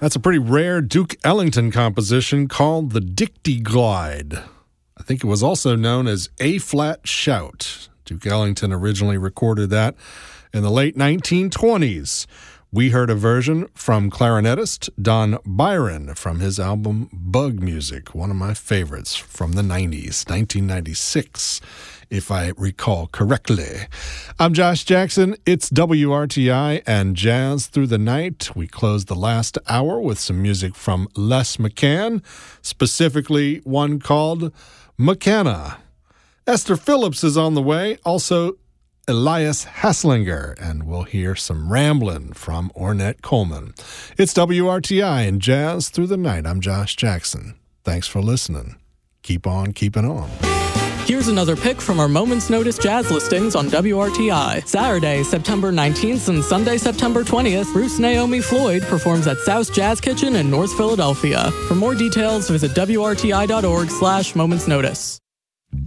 That's a pretty rare Duke Ellington composition called the Dicty Glide. I think it was also known as A-flat shout. Duke Ellington originally recorded that in the late 1920s. We heard a version from clarinetist Don Byron from his album Bug Music, one of my favorites from the 90s, 1996, if I recall correctly. I'm Josh Jackson. It's WRTI and Jazz Through the Night. We closed the last hour with some music from Les McCann, specifically one called McCanna. Esther Phillips is on the way, also Elias Hasslinger, and we'll hear some ramblin' from Ornette Coleman. It's WRTI and Jazz Through the Night. I'm Josh Jackson. Thanks for listening. Keep on keeping on. Here's another pick from our Moment's Notice jazz listings on WRTI. Saturday, September 19th and Sunday, September 20th, Bruce Naomi Floyd performs at South Jazz Kitchen in North Philadelphia. For more details, visit WRTI.org/momentsnotice.